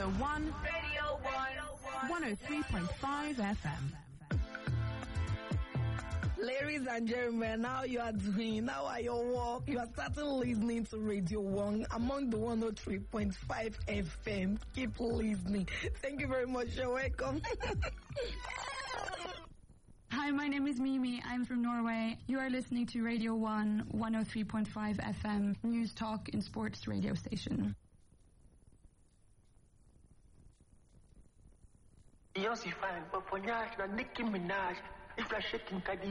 1, 103.5 FM. Ladies and gentlemen, how you are doing? How are your work? You are starting listening to Radio 1 among the 103.5 FM. Keep listening. Thank you very much. You're welcome. Hi, my name is Mimi. I'm from Norway. You are listening to Radio 1, 103.5 FM, News Talk and Sports radio station. Yossi fine, but for Nicki Minaj, if you're shaking,